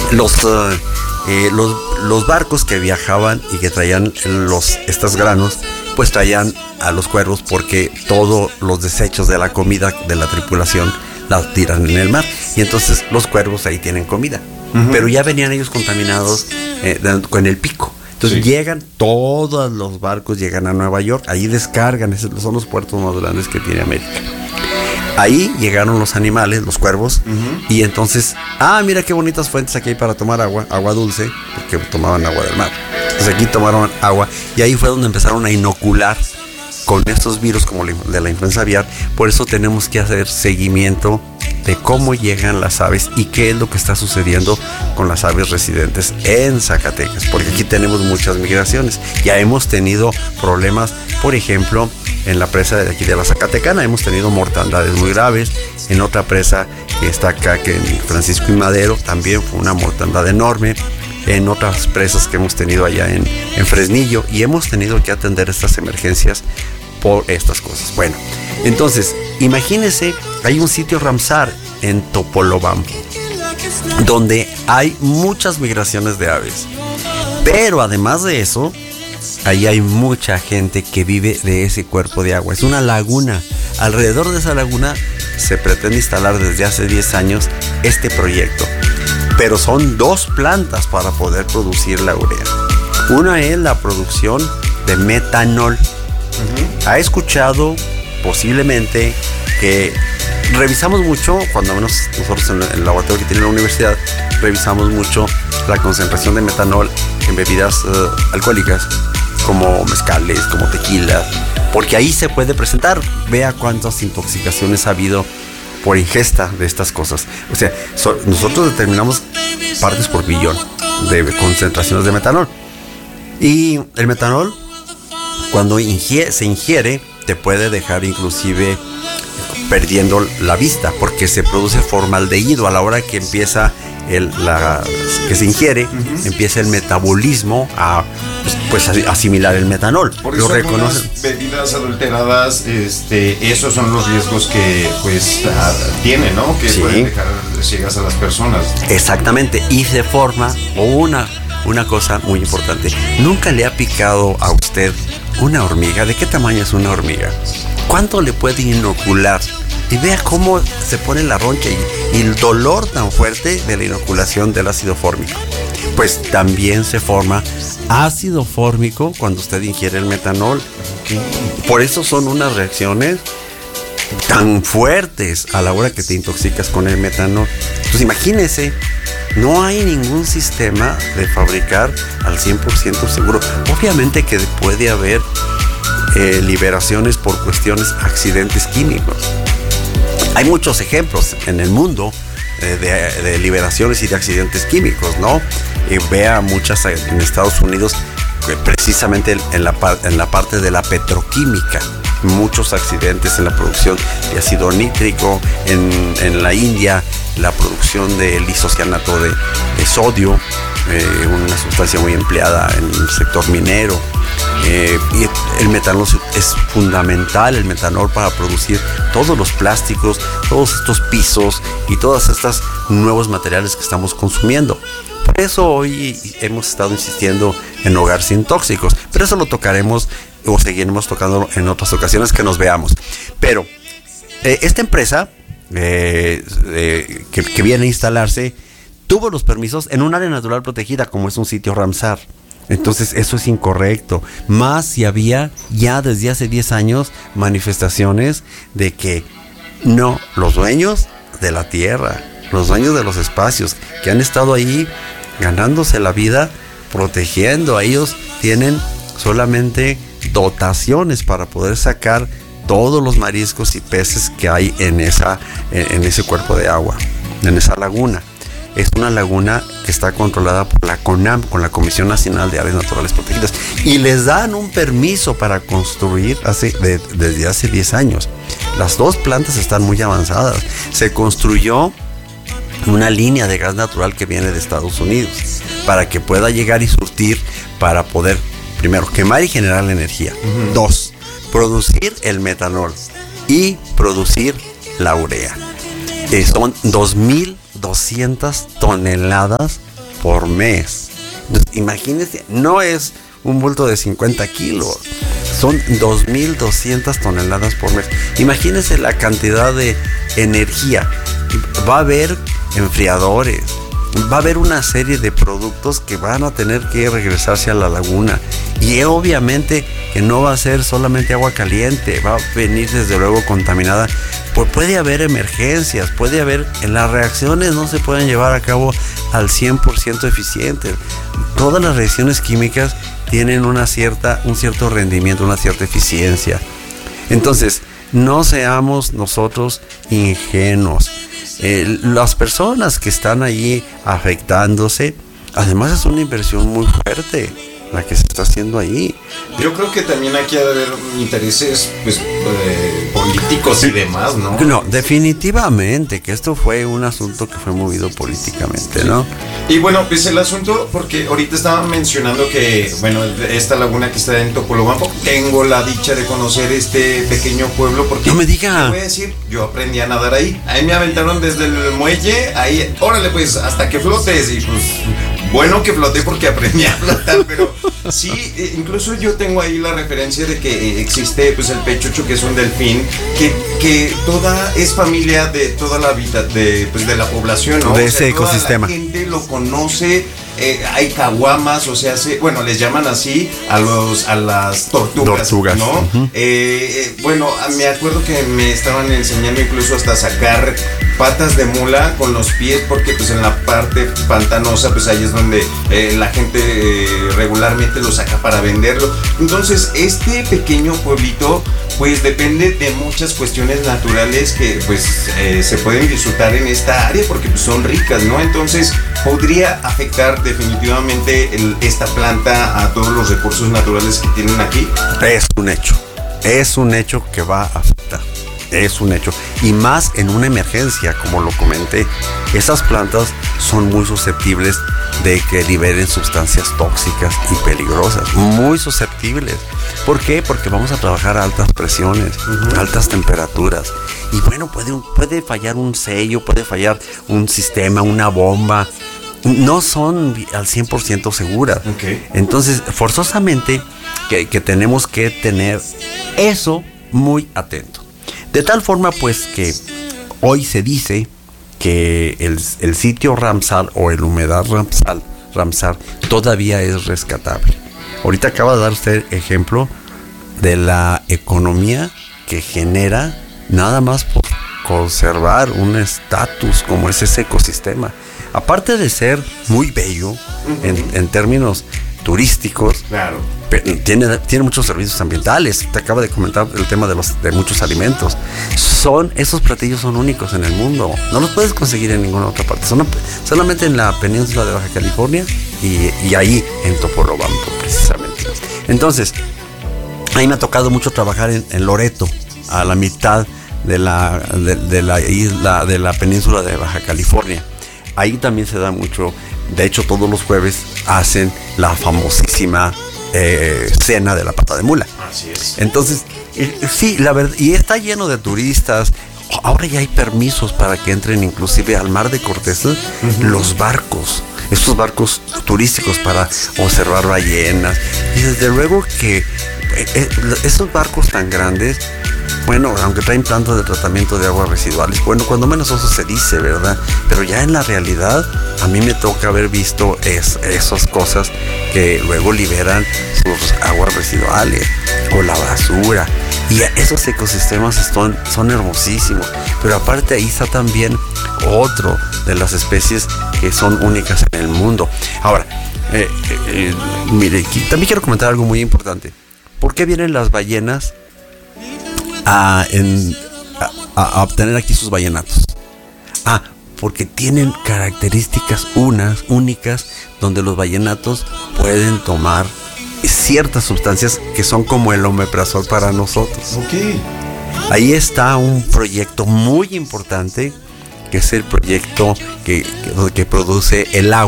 Los barcos que viajaban y que traían estos granos, pues traían a los cuervos, porque todos los desechos de la comida de la tripulación la tiran en el mar, y entonces los cuervos ahí tienen comida. Pero ya venían ellos contaminados con el pico. Entonces llegan, todos los barcos llegan a Nueva York, ahí descargan, esos son los puertos más grandes que tiene América. Ahí llegaron los animales, los cuervos, y entonces, mira qué bonitas fuentes aquí hay para tomar agua dulce, porque tomaban agua del mar. Entonces aquí tomaron agua, y ahí fue donde empezaron a inocular con estos virus como de la influenza aviar. Por eso tenemos que hacer seguimiento de cómo llegan las aves y qué es lo que está sucediendo con las aves residentes en Zacatecas, porque aquí tenemos muchas migraciones. Ya hemos tenido problemas, por ejemplo, en la presa de aquí de la Zacatecana hemos tenido mortandades muy graves. En otra presa que está acá, que en Francisco y Madero, también fue una mortandad enorme. En otras presas que hemos tenido allá en Fresnillo, y hemos tenido que atender estas emergencias por estas cosas. Bueno, entonces, imagínense, hay un sitio Ramsar en Topolobampo, donde hay muchas migraciones de aves. Pero además de eso, ahí hay mucha gente que vive de ese cuerpo de agua. Es una laguna. Alrededor de esa laguna se pretende instalar desde hace 10 años este proyecto. Pero son 2 plantas para poder producir la urea. Una es la producción de metanol. ¿Ha escuchado posiblemente que revisamos mucho, cuando menos nosotros en el laboratorio que tiene la universidad, revisamos mucho la concentración de metanol en bebidas alcohólicas, como mezcales, como tequila, porque ahí se puede presentar? Vea cuántas intoxicaciones ha habido por ingesta de estas cosas. O sea, nosotros determinamos partes por billón de concentraciones de metanol. Y el metanol, cuando se ingiere, te puede dejar inclusive perdiendo la vista, porque se produce formaldehído a la hora que empieza que se ingiere, empieza el metabolismo a asimilar el metanol. Por eso algunas bebidas adulteradas, esos son los riesgos que tienen, ¿no? Que pueden dejar ciegas a las personas. Exactamente, y se forma una cosa muy importante. ¿Nunca le ha picado a usted una hormiga? ¿De qué tamaño es una hormiga? ¿Cuánto le puede inocular? Y vea cómo se pone la roncha y el dolor tan fuerte de la inoculación del ácido fórmico. Pues también se forma ácido fórmico cuando usted ingiere el metanol. Por eso son unas reacciones tan fuertes a la hora que te intoxicas con el metanol. Pues imagínese, no hay ningún sistema de fabricar al 100% seguro. Obviamente que puede haber liberaciones por cuestiones, accidentes químicos. Hay muchos ejemplos en el mundo de liberaciones y de accidentes químicos, ¿no? Vea muchas en Estados Unidos, precisamente en la parte de la petroquímica. Muchos accidentes en la producción de ácido nítrico, en la India, la producción del isocianato de sodio, una sustancia muy empleada en el sector minero. Y el metanol es fundamental, el metanol, para producir todos los plásticos, todos estos pisos y todos estos nuevos materiales que estamos consumiendo. Por eso hoy hemos estado insistiendo en hogar sin tóxicos, pero eso lo tocaremos o seguiremos tocando en otras ocasiones que nos veamos. Pero esta empresa que viene a instalarse tuvo los permisos en un área natural protegida, como es un sitio Ramsar. Entonces eso es incorrecto. Más si había ya desde hace 10 años manifestaciones de que no, los dueños de la tierra, los dueños de los espacios, que han estado ahí ganándose la vida, protegiendo, a ellos tienen solamente dotaciones para poder sacar todos los mariscos y peces que hay en ese cuerpo de agua, en esa laguna. Es una laguna que está controlada por la CONAM, con la Comisión Nacional de Áreas Naturales Protegidas, y les dan un permiso para construir desde hace 10 años. Las 2 plantas están muy avanzadas. Se construyó una línea de gas natural que viene de Estados Unidos para que pueda llegar y surtir, para poder, primero, quemar y generar la energía. 2, producir el metanol y producir la urea. Son 2,200 toneladas por mes. Entonces, imagínense, no es un bulto de 50 kilos, son 2.200 toneladas por mes. Imagínense la cantidad de energía. Va a haber enfriadores, va a haber una serie de productos que van a tener que regresarse a la laguna, y obviamente que no va a ser solamente agua caliente, va a venir desde luego contaminada. Pues puede haber emergencias, puede haber, en las reacciones no se pueden llevar a cabo al 100% eficientes. Todas las reacciones químicas tienen un cierto rendimiento, una cierta eficiencia. Entonces, no seamos nosotros ingenuos. Las personas que están allí afectándose, además es una inversión muy fuerte la que se está haciendo ahí. Yo creo que también aquí ha de haber intereses pues, políticos y demás, ¿no? No, definitivamente que esto fue un asunto que fue movido políticamente, ¿no? Y bueno, pues el asunto, porque ahorita estaban mencionando que, bueno, esta laguna que está en Topolobampo, tengo la dicha de conocer este pequeño pueblo, porque no me diga. Te voy a decir, yo aprendí a nadar ahí. Ahí me aventaron desde el muelle, ahí, órale pues, hasta que flotes, y pues bueno que floté porque aprendí a flotar, pero sí, incluso yo tengo ahí la referencia de que existe pues el pechocho, que es un delfín, que toda es familia de toda la vida de la población, ¿no? De ese ecosistema. La gente lo conoce. Hay caguamas, o sea, bueno, les llaman así a las tortugas, ¿no? Uh-huh. Bueno, me acuerdo que me estaban enseñando incluso hasta sacar patas de mula con los pies, porque pues en la parte pantanosa, pues ahí es donde la gente regularmente lo saca para venderlo. Entonces, este pequeño pueblito, pues depende de muchas cuestiones naturales que pues se pueden disfrutar en esta área, porque pues son ricas, ¿no? Entonces, podría afectar definitivamente esta planta a todos los recursos naturales que tienen aquí. Es un hecho que va a afectar, es un hecho, y más en una emergencia, como lo comenté. Esas plantas son muy susceptibles de que liberen sustancias tóxicas y peligrosas, muy susceptibles. ¿Por qué? Porque vamos a trabajar a altas presiones, altas temperaturas, y bueno, puede fallar un sello, puede fallar un sistema, una bomba. No son al 100% seguras. Okay. Entonces, forzosamente que tenemos que tener eso muy atento. De tal forma, pues, que hoy se dice que el sitio Ramsar o el humedal Ramsar todavía es rescatable. Ahorita acaba de dar usted ejemplo de la economía que genera nada más por conservar un estatus como es ese ecosistema. Aparte de ser muy bello en términos turísticos, claro, tiene muchos servicios ambientales. Te acaba de comentar el tema de muchos alimentos. Esos platillos son únicos en el mundo. No los puedes conseguir en ninguna otra parte. Solamente en la península de Baja California y ahí en Topolobampo, precisamente. Entonces, a mí me ha tocado mucho trabajar en Loreto, a la mitad de la isla, de la península de Baja California. Ahí también se da mucho. De hecho, todos los jueves hacen la famosísima cena de la pata de mula. Así es. Entonces, sí, la verdad, y está lleno de turistas. Ahora ya hay permisos para que entren inclusive al Mar de Cortés los barcos, estos barcos turísticos para observar ballenas. Y desde luego que esos barcos tan grandes, bueno, aunque traen plantas de tratamiento de aguas residuales, bueno, cuando menos eso se dice, ¿verdad? Pero ya en la realidad, a mí me toca haber visto esas cosas que luego liberan sus aguas residuales o la basura. Y esos ecosistemas son hermosísimos. Pero aparte ahí está también otro de las especies que son únicas en el mundo. Ahora, mire, también quiero comentar algo muy importante. ¿Por qué vienen las ballenas a obtener aquí sus ballenatos? Porque tienen características únicas donde los ballenatos pueden tomar ciertas sustancias que son como el omeprazol para nosotros. Okay. Ahí está un proyecto muy importante, que es el proyecto que produce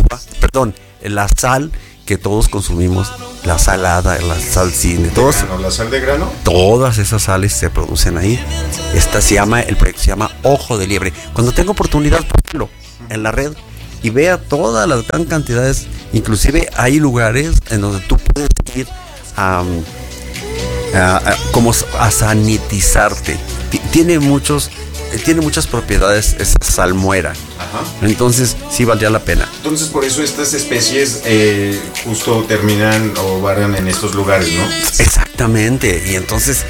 la sal que todos consumimos, la salada, la sal cine, ¿la sal de grano? Todas esas sales se producen ahí. El proyecto se llama Ojo de Liebre. Cuando tengo oportunidad, por ejemplo, en la red, y vea todas las gran cantidades. Inclusive hay lugares en donde tú puedes ir como a sanitizarte. Tiene muchas propiedades esa salmuera. Ajá. Entonces sí valdría la pena. Entonces por eso estas especies justo terminan o varan en estos lugares, ¿no? Exactamente. Y entonces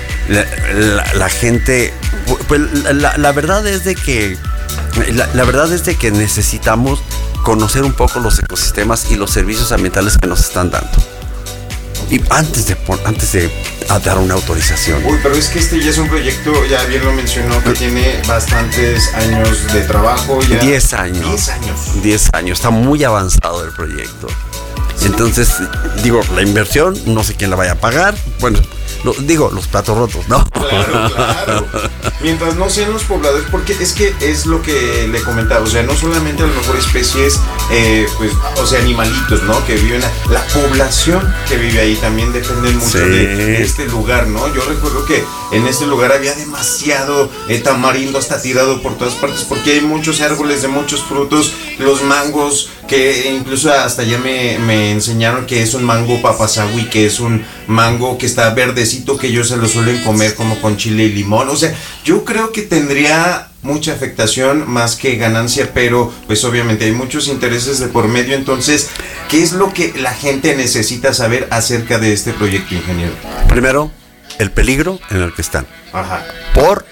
la gente, pues la verdad es de que la verdad es de que necesitamos conocer un poco los ecosistemas y los servicios ambientales que nos están dando. Y antes de dar una autorización. Uy, pero es que este ya es un proyecto, ya bien lo mencionó, que tiene bastantes años de trabajo. Ya 10 años. 10 años. Está muy avanzado el proyecto. Sí. Entonces, digo, la inversión, no sé quién la vaya a pagar. Bueno, los platos rotos, ¿no? Claro. Mientras no sean los pobladores, porque es que es lo que le comentaba, o sea, no solamente a lo mejor especies, pues, o sea, animalitos, ¿no? Que viven, la población que vive ahí también depende mucho de este lugar, ¿no? Yo recuerdo que en este lugar había demasiado tamarindo hasta tirado por todas partes, porque hay muchos árboles de muchos frutos, los mangos, que incluso hasta ya me enseñaron que es un mango papasawi, que es un mango que está verdecito, que ellos se lo suelen comer como con chile y limón. O sea, yo creo que tendría mucha afectación más que ganancia, pero pues obviamente hay muchos intereses de por medio. Entonces, ¿qué es lo que la gente necesita saber acerca de este proyecto, ingeniero? Primero, el peligro en el que están. Ajá. Por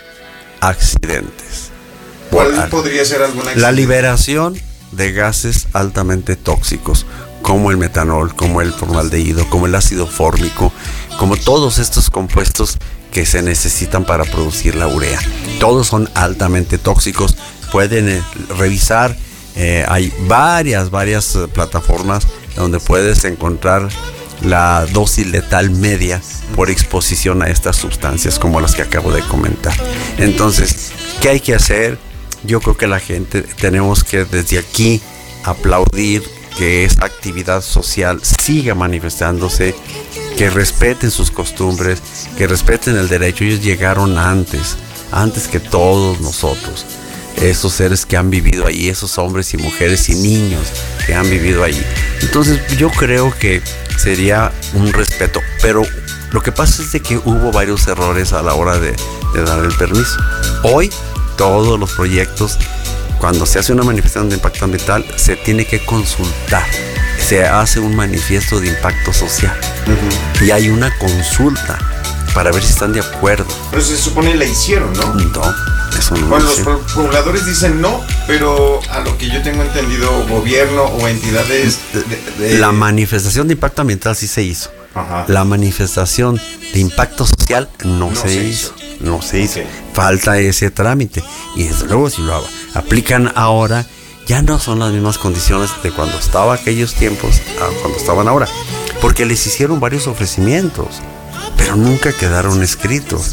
accidentes. ¿Cuál podría ser alguna accidente? La liberación de gases altamente tóxicos, como el metanol, como el formaldehído, como el ácido fórmico, como todos estos compuestos que se necesitan para producir la urea. Todos son altamente tóxicos. Pueden revisar, hay varias plataformas donde puedes encontrar la dosis letal media por exposición a estas sustancias como las que acabo de comentar. Entonces, ¿qué hay que hacer? Yo creo que la gente tenemos que desde aquí aplaudir que esa actividad social siga manifestándose, que respeten sus costumbres, que respeten el derecho. Ellos llegaron antes que todos nosotros, esos seres que han vivido ahí, esos hombres y mujeres y niños que han vivido ahí. Entonces yo creo que sería un respeto, pero lo que pasa es de que hubo varios errores a la hora de dar el permiso. Hoy todos los proyectos, cuando se hace una manifestación de impacto ambiental, se tiene que consultar. Se hace un manifiesto de impacto social. Uh-huh. Y hay una consulta para ver si están de acuerdo. Pero se supone la hicieron, ¿no? No, eso no. Bueno, los pobladores dicen no, pero a lo que yo tengo entendido, gobierno o entidades... La manifestación de impacto ambiental sí se hizo. Ajá. La manifestación de impacto social no se hizo. No se hizo. Okay. Falta ese trámite. Y desde luego si lo aplican ahora, ya no son las mismas condiciones de cuando estaba aquellos tiempos a cuando estaban ahora. Porque les hicieron varios ofrecimientos, pero nunca quedaron escritos.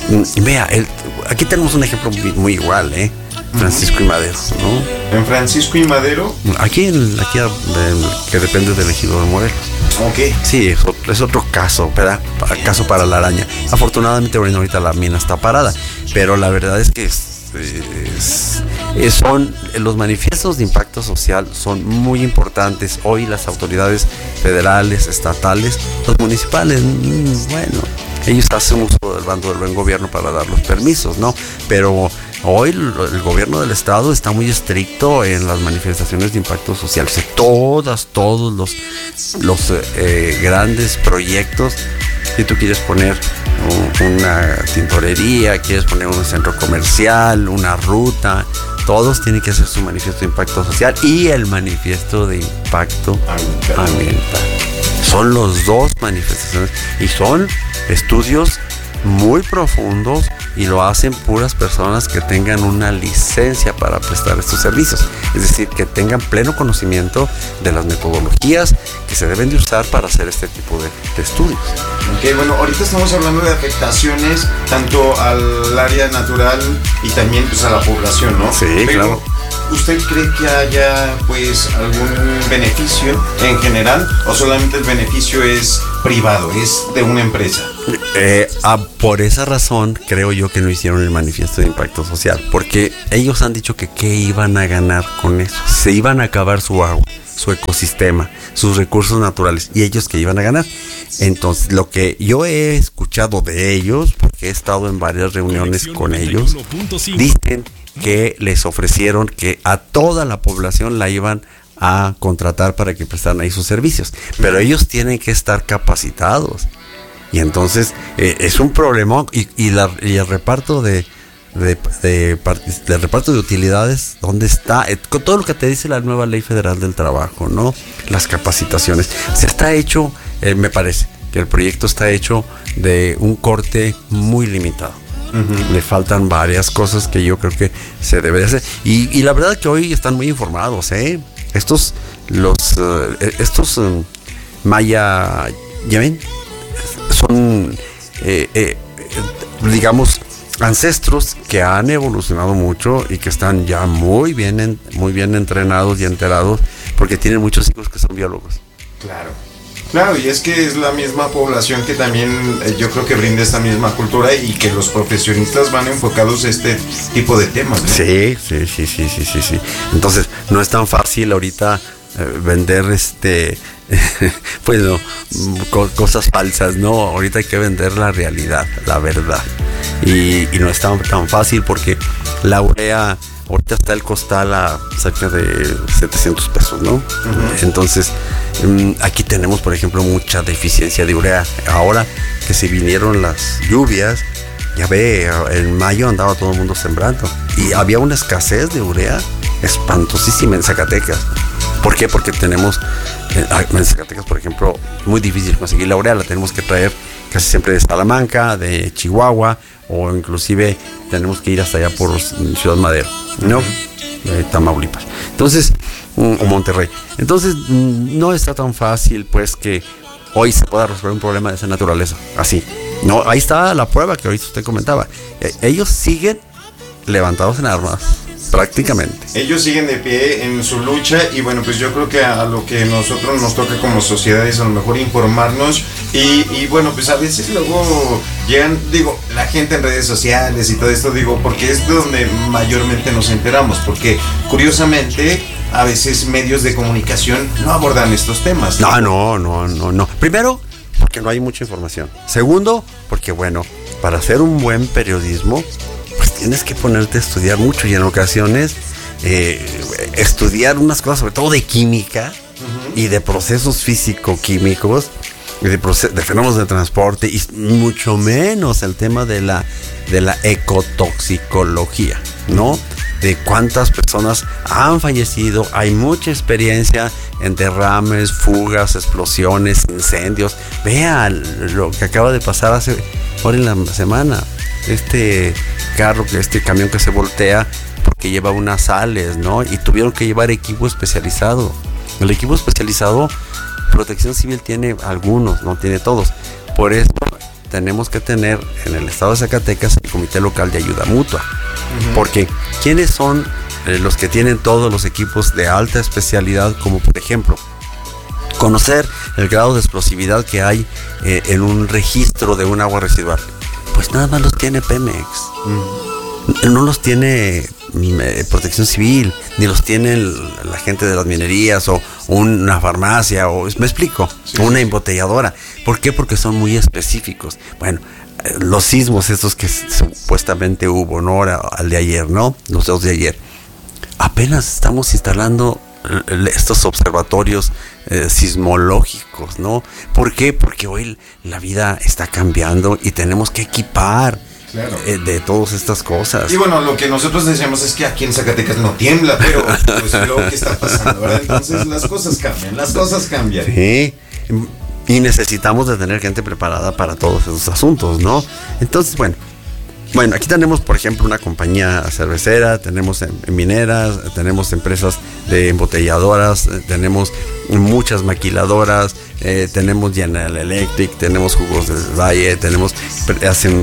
Vea, aquí tenemos un ejemplo muy igual, Francisco y Madero, ¿no? ¿En Francisco y Madero? Aquí que depende del ejido de Morelos. Ok. Sí, es otro caso, ¿verdad? Caso para la araña. Afortunadamente ahorita la mina está parada, pero la verdad es que son los manifiestos de impacto social son muy importantes. Hoy las autoridades federales, estatales, los municipales, bueno, ellos hacen uso del bando del buen gobierno para dar los permisos, ¿no? Pero hoy el gobierno del estado está muy estricto en las manifestaciones de impacto social. O sea, todos los grandes proyectos, si tú quieres poner una tintorería, quieres poner un centro comercial, una ruta, todos tienen que hacer su manifiesto de impacto social y el manifiesto de impacto ambiental. Son los dos manifestaciones y son estudios muy profundos y lo hacen puras personas que tengan una licencia para prestar estos servicios, es decir, que tengan pleno conocimiento de las metodologías que se deben de usar para hacer este tipo de estudios. Ok, bueno, ahorita estamos hablando de afectaciones tanto al área natural y también pues a la población, ¿no? Sí, pero, claro. ¿usted cree que haya pues algún beneficio en general o solamente el beneficio es privado, es de una empresa? Por esa razón creo yo que no hicieron el manifiesto de impacto social, porque ellos han dicho que qué iban a ganar con eso, se iban a acabar su agua, su ecosistema, sus recursos naturales, y ellos que iban a ganar. Entonces, lo que yo he escuchado de ellos, porque he estado en varias reuniones con ellos, dicen que les ofrecieron que a toda la población la iban a contratar para que prestaran ahí sus servicios, pero ellos tienen que estar capacitados, y entonces es un problema, y el reparto del reparto de utilidades, ¿dónde está? Con todo lo que te dice la nueva Ley Federal del Trabajo, ¿no? Las capacitaciones. Se está hecho, me parece que el proyecto está hecho de un corte muy limitado. Uh-huh. Le faltan varias cosas que yo creo que se debe de hacer. Y la verdad que hoy están muy informados, ¿eh? Estos Maya Yemen son, digamos, ancestros que han evolucionado mucho y que están ya muy bien entrenados y enterados, porque tienen muchos hijos que son biólogos. Claro, y es que es la misma población que también yo creo que brinda esta misma cultura y que los profesionistas van enfocados a este tipo de temas, ¿no? Sí. Entonces, no es tan fácil ahorita vender pues no, cosas falsas, no, ahorita hay que vender la realidad, la verdad, y no es tan fácil, porque la urea ahorita está el costal a cerca de 700 pesos, ¿no? Uh-huh. Entonces, aquí tenemos, por ejemplo, mucha deficiencia de urea. Ahora que se vinieron las lluvias, ya ve, en mayo andaba todo el mundo sembrando y había una escasez de urea espantosísima en Zacatecas. ¿Por qué? Porque tenemos en Zacatecas, por ejemplo, muy difícil conseguir la urea, la tenemos que traer casi siempre de Salamanca, de Chihuahua, o inclusive tenemos que ir hasta allá por Ciudad Madero, ¿no? Tamaulipas. Entonces, o Monterrey. Entonces, no está tan fácil, pues, que hoy se pueda resolver un problema de esa naturaleza, así. No, ahí está la prueba que ahorita usted comentaba. Ellos siguen levantados en armas, prácticamente. Ellos siguen de pie en su lucha, y bueno, pues yo creo que a lo que nosotros nos toca como sociedad es a lo mejor informarnos, y bueno, pues a veces luego llegan, digo, la gente en redes sociales y todo esto, digo, porque es de donde mayormente nos enteramos, porque curiosamente a veces medios de comunicación no abordan estos temas. No. Primero, porque no hay mucha información. Segundo, porque bueno, para hacer un buen periodismo, pues tienes que ponerte a estudiar mucho, y en ocasiones estudiar unas cosas, sobre todo de química, uh-huh, y de procesos físico-químicos, y de fenómenos de transporte, y mucho menos el tema de la ecotoxicología, ¿no? De cuántas personas han fallecido. Hay mucha experiencia en derrames, fugas, explosiones, incendios. Vea lo que acaba de pasar ahora en la semana. Este camión que se voltea porque lleva unas sales, ¿no? Y tuvieron que llevar equipo especializado. El equipo especializado, Protección Civil tiene algunos, no tiene todos. Por eso tenemos que tener en el estado de Zacatecas el Comité Local de Ayuda Mutua. Uh-huh. Porque ¿quiénes son los que tienen todos los equipos de alta especialidad? Como por ejemplo, conocer el grado de explosividad que hay en un registro de un agua residual. Pues nada más los tiene Pemex. Uh-huh. No los tiene Protección Civil, ni los tiene la gente de las minerías, o una farmacia, o me explico, sí, una embotelladora. ¿Por qué? Porque son muy específicos. Bueno, los sismos estos que supuestamente hubo, ¿no? Al de ayer, ¿no? Los dos de ayer. Apenas estamos instalando estos observatorios sismológicos, ¿no? ¿Por qué? Porque hoy la vida está cambiando y tenemos que equipar. Claro. De todas estas cosas. Y bueno, lo que nosotros decíamos es que aquí en Zacatecas no tiembla, pero pues luego ¿qué está pasando, verdad? Entonces las cosas cambian. Sí, y necesitamos de tener gente preparada para todos esos asuntos, ¿no? Entonces, bueno, aquí tenemos, por ejemplo, una compañía cervecera, tenemos mineras, tenemos empresas de embotelladoras, tenemos muchas maquiladoras, tenemos General Electric, tenemos Jugos del Valle, hacen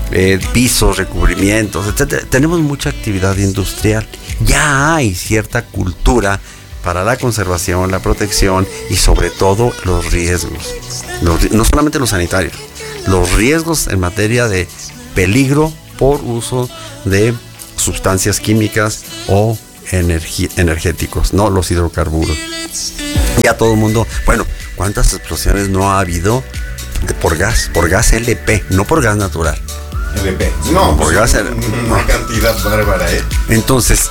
pisos, recubrimientos, etcétera. Tenemos mucha actividad industrial. Ya hay cierta cultura para la conservación, la protección y sobre todo los riesgos. No solamente los sanitarios, los riesgos en materia de peligro por uso de sustancias químicas o energéticos, no los hidrocarburos. Ya todo el mundo, bueno, ¿cuántas explosiones no ha habido por gas LP, no por gas natural? LP. No, por gas una cantidad bárbara, ¿eh? Entonces,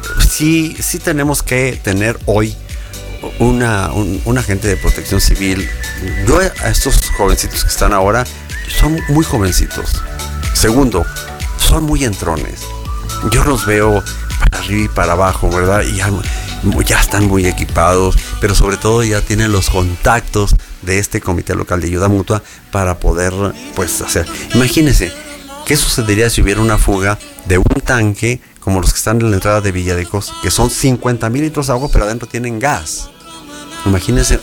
sí tenemos que tener hoy un agente de protección civil. Yo a estos jovencitos que están ahora, son muy jovencitos. Segundo, son muy entrones. Yo los veo para arriba y para abajo, ¿verdad? Y ya están muy equipados, pero sobre todo ya tienen los contactos de este comité local de ayuda mutua para poder, pues, hacer. Imagínense, ¿qué sucedería si hubiera una fuga de un tanque como los que están en la entrada de Villadecos, que son 50,000 litros de agua, pero adentro tienen gas? Imagínense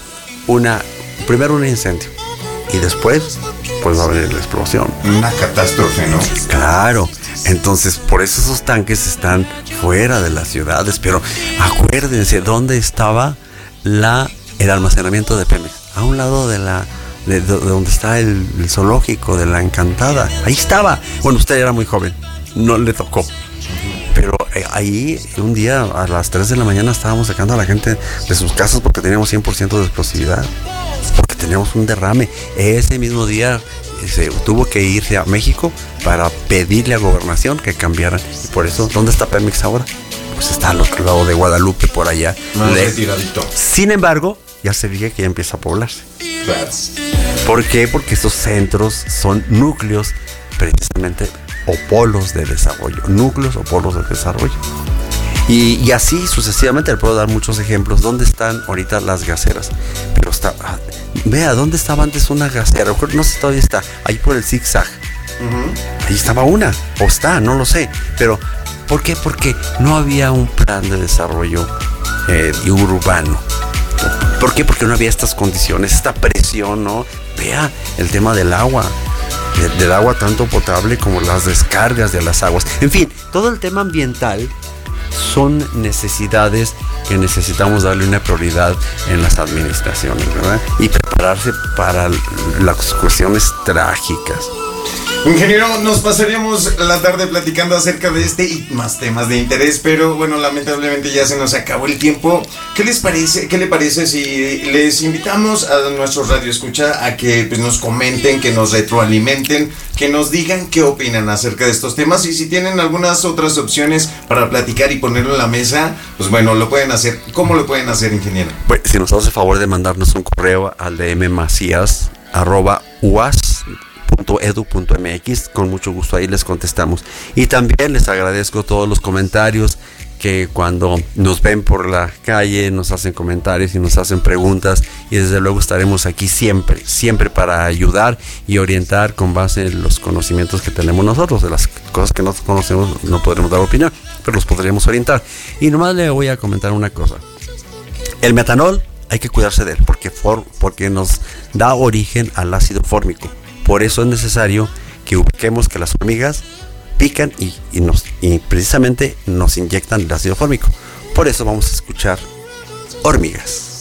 primero un incendio y después pues va a venir la explosión. Una catástrofe, ¿no? Claro. Entonces, por eso esos tanques están fuera de las ciudades. Pero acuérdense dónde estaba el almacenamiento de Pemex. A un lado de donde está el zoológico de la Encantada. Ahí estaba. Bueno, usted era muy joven, no le tocó. Pero ahí un día a las 3 de la mañana estábamos sacando a la gente de sus casas porque teníamos 100% de explosividad, porque teníamos un derrame. Ese mismo día se tuvo que irse a México para pedirle a Gobernación que cambiaran. Y por eso, ¿dónde está Pemex ahora? Pues está al otro lado de Guadalupe, por allá. Más retiradito. Sin embargo, ya se veía que ya empieza a poblarse. Claro. ¿Por qué? Porque estos centros son núcleos precisamente o polos de desarrollo, núcleos o polos de desarrollo. Y así sucesivamente le puedo dar muchos ejemplos. ¿Dónde están ahorita las gaseras? Pero vea, ¿dónde estaba antes una gasera? No sé si todavía está, ahí por el zigzag. Ahí estaba una, o está, no lo sé. Pero, ¿por qué? Porque no había un plan de desarrollo urbano. ¿Por qué? Porque no había estas condiciones, esta presión, ¿no? Vea, el tema del agua. Del agua tanto potable como las descargas de las aguas. En fin, todo el tema ambiental son necesidades que necesitamos darle una prioridad en las administraciones, ¿verdad? Y prepararse para las cuestiones trágicas. Ingeniero, nos pasaríamos la tarde platicando acerca de este y más temas de interés, pero bueno, lamentablemente ya se nos acabó el tiempo. ¿Qué les parece? ¿Qué le parece si les invitamos a nuestros radioescucha a que pues, nos comenten, que nos retroalimenten, que nos digan qué opinan acerca de estos temas? Y si tienen algunas otras opciones para platicar y ponerlo en la mesa, pues bueno, lo pueden hacer. ¿Cómo lo pueden hacer, ingeniero? Pues si nos hace favor de mandarnos un correo al dmmacias@uas.edu.mx, con mucho gusto ahí les contestamos. Y también les agradezco todos los comentarios que cuando nos ven por la calle nos hacen comentarios y nos hacen preguntas, y desde luego estaremos aquí siempre para ayudar y orientar con base en los conocimientos que tenemos nosotros. De las cosas que no conocemos no podremos dar opinión, pero los podríamos orientar. Y nomás le voy a comentar una cosa: el metanol hay que cuidarse de él porque nos da origen al ácido fórmico. Por eso es necesario que ubiquemos que las hormigas pican y precisamente nos inyectan el ácido fórmico. Por eso vamos a escuchar Hormigas.